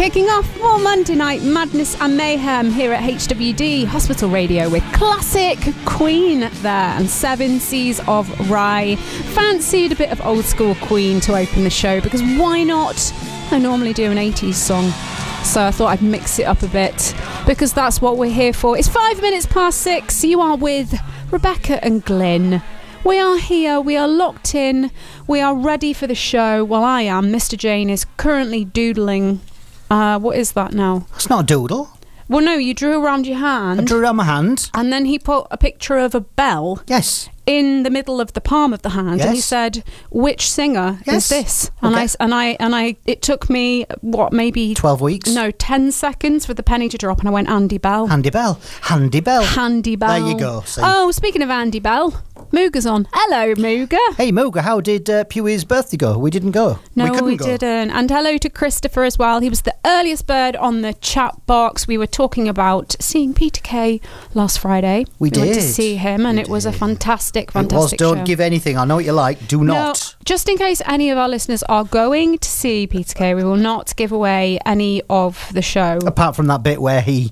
kicking off more Monday Night Madness and Mayhem here at HWD Hospital Radio with classic Queen there and Seven Seas of Rye. Fancied a bit of old school Queen to open the show because why not? I normally do an 80s song, so I thought I'd mix it up a bit because that's what we're here for. It's 5 minutes past 6. You are with Rebecca and Glyn. We are here, we are locked in, we are ready for the show. Well, I am. Mr. Jane is currently doodling. What is that now? It's not a doodle. Well, no, you drew around your hand. I drew around my hand. And then he put a picture of a bell. Yes. In the middle of the palm of the hand, yes. And he said, "Which singer is this?" And okay. I, it took me maybe 12 weeks? No, 10 seconds for the penny to drop, and I went Andy Bell. Andy Bell. Handy Bell. Handy Bell. There you go. See? Oh, speaking of Andy Bell, Mooga's on. Hello, Mooga. Hey, Mooga, how did Pewie's birthday go? We didn't go. No, we didn't. And hello to Christopher as well. He was the earliest bird on the chat box. We were talking about seeing Peter Kay last Friday. We did. Went to see him, and it was a fantastic it was, show. Don't give anything. I know what you like. Do not. No, just in case any of our listeners are going to see Peter Kay, we will not give away any of the show. Apart from that bit where he...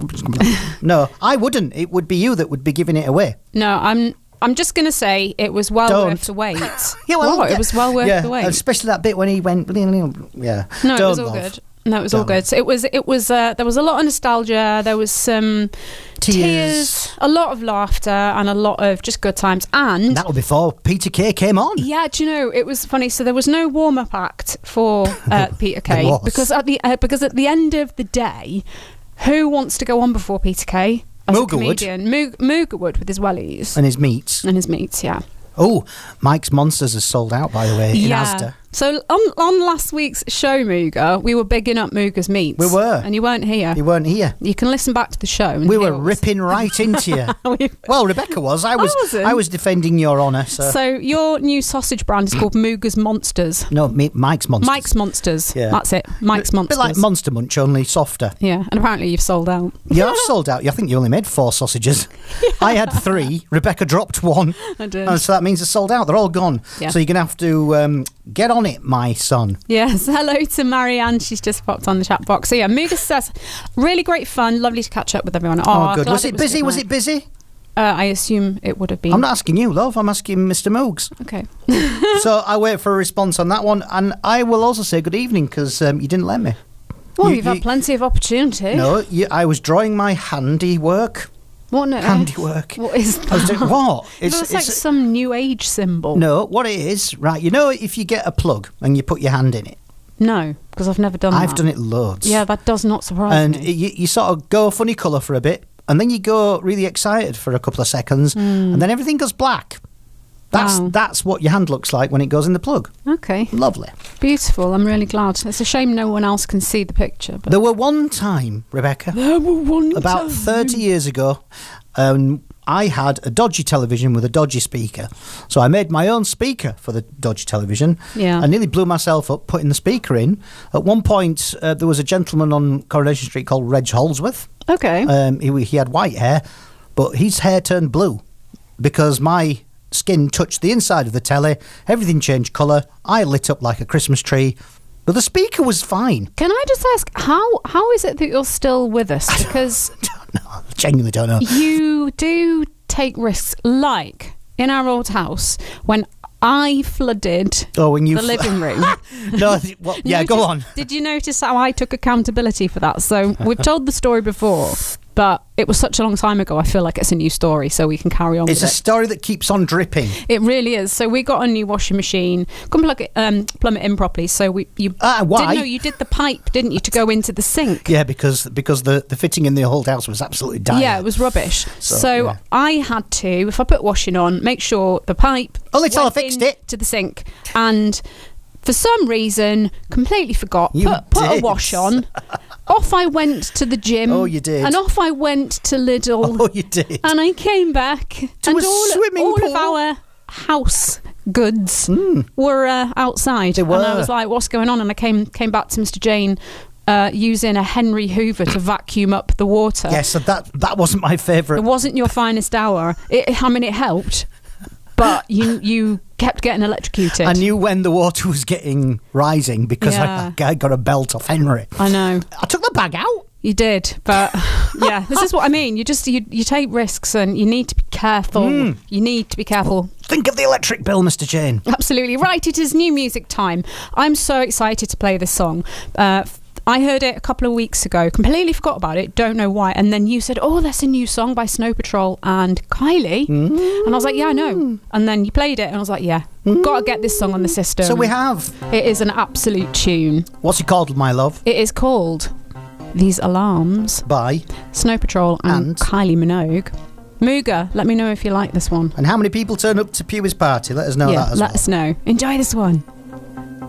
No, I wouldn't. It would be you that would be giving it away. No, I'm just going to say it was well worth the wait. Yeah, well, it was well worth the wait. Especially that bit when he went... Yeah. No, it was all good. No, it was all good. So it was. There was a lot of nostalgia. There was some tears, a lot of laughter, and a lot of just good times. And that was before Peter Kay came on. Yeah, do you know it was funny? So there was no warm up act for Peter Kay because at the end of the day, who wants to go on before Peter Kay as a comedian? Mooga would with his wellies and his meats. Yeah. Oh, Mike's Monsters is sold out, by the way, in Asda. So on last week's show, Mooga, we were bigging up Mooga's meats. We were. And you weren't here. You weren't here. You can listen back to the show. And we were ripping right into you. Well, Rebecca was. I was defending your honour. So your new sausage brand is called Mooga's Monsters. No, Mike's Monsters. Mike's Monsters. Yeah. That's it. Mike's Monsters. A bit like Monster Munch, only softer. Yeah, and apparently you've sold out. Yeah, I've sold out. I think you only made 4 sausages. Yeah. I had 3. Rebecca dropped 1. I did. And so that means they're sold out. They're all gone. Yeah. So you're going to have to get on it, my son. Yes, hello to Marianne. She's just popped on the chat box. So yeah, Mooga says, really great fun. Lovely to catch up with everyone. Oh good. Was it busy? Was it busy? I assume it would have been. I'm not asking you, love. I'm asking Mr. Moogs. Okay. So I wait for a response on that one. And I will also say good evening because you didn't let me. Well, you've had plenty of opportunity. No, I was drawing my handiwork. What on earth? Handiwork. What is that? What? It's like some new age symbol. No, what it is, right, you know if you get a plug and you put your hand in it? No, because I've never done that. I've done it loads. Yeah, that does not surprise me. And you sort of go funny colour for a bit, and then you go really excited for a couple of seconds, and then everything goes black. That's what your hand looks like when it goes in the plug. Okay. Lovely. Beautiful. I'm really glad. It's a shame no one else can see the picture. But there were one time, Rebecca. About 30 years ago, I had a dodgy television with a dodgy speaker. So I made my own speaker for the dodgy television. Yeah. I nearly blew myself up putting the speaker in. At one point, there was a gentleman on Coronation Street called Reg Holsworth. Okay. He had white hair, but his hair turned blue because my skin touched the inside of the telly. Everything changed colour. I lit up like a Christmas tree. But the speaker was fine. Can I just ask, how is it that you're still with us? Because I don't know. I genuinely don't know. You do take risks, like in our old house when I flooded the living room. No, well, yeah, go on. Did you notice how I took accountability for that? So we've told the story before, but it was such a long time ago. I feel like it's a new story, so we can carry on with it. It's a story that keeps on dripping. It really is. So we got a new washing machine. Couldn't plumb it in properly. So why? Didn't know you did the pipe, didn't you, to go into the sink? Yeah, because the fitting in the old house was absolutely dire. Yeah, it was rubbish. So I had to, if I put washing on, make sure the pipe that's how I fixed it to the sink, and for some reason completely forgot. Put a wash on. Off I went to the gym. Oh, you did. And off I went to Lidl. Oh, you did. And I came back to a swimming all pool. of our house goods were outside. They were. And I was like, what's going on? And I came back to Mr. Jane using a Henry Hoover to vacuum up the water. Yes, so that wasn't my favourite. It wasn't your finest hour. It helped. But you kept getting electrocuted. I knew when the water was rising because Yeah. I got a belt off Henry. I know. I took the bag out. You did, but yeah, this is what I mean. You take risks and you need to be careful. You need to be careful. Think of the electric bill, Mr. Jane. Absolutely right. It is new music time. I'm so excited to play this song. I heard it a couple of weeks ago, completely forgot about it, don't know why. And then you said, oh, that's a new song by Snow Patrol and Kylie. And I was like, yeah, I know. And then you played it and I was like, yeah, got to get this song on the system. So we have. It is an absolute tune. What's it called, my love? It is called These Alarms. By Snow Patrol and Kylie Minogue. Mooga, let me know if you like this one. And how many people turn up to Pewie's party? Let us know that as well. Let us know. Enjoy this one.